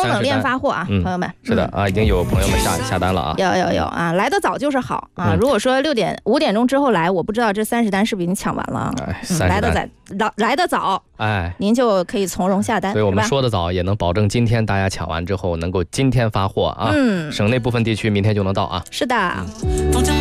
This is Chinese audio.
冷链发货啊，朋友们。 是的啊，已经有朋友们下单了啊。 有啊，来得早就是好啊。如果说5点钟之后来，我不知道这30单是不是已经抢完了。来得早，您就可以从容下单。 所以我们说的早，也能保证今天大家抢完之后能够今天发货啊。省内部分地区明天就能到啊。 是的。